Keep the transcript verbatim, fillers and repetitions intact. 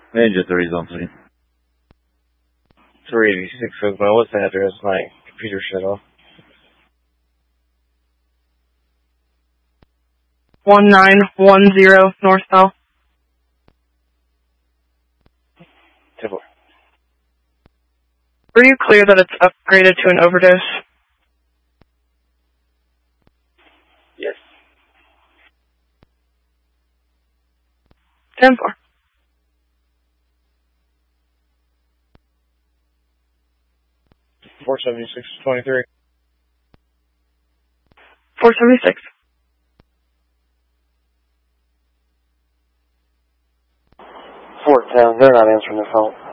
Ninja three zone three. three eighty-six Oakmont. What's the address? My computer shut off. one nine one zero North Bell. ten four. Were you clear that it's upgraded to an overdose? Yes. ten four. four seventy-six twenty-three. four seventy-six. Fort Town, they're not answering the phone.